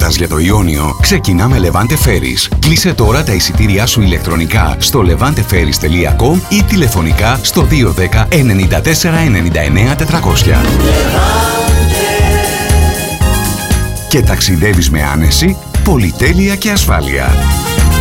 Κρήτας για το Ιόνιο ξεκινά με Levante Ferries. Κλείσε τώρα τα εισιτήριά σου ηλεκτρονικά στο levanteferries.com ή τηλεφωνικά στο 210 94 99 400. Και ταξιδεύεις με άνεση, πολυτέλεια και ασφάλεια.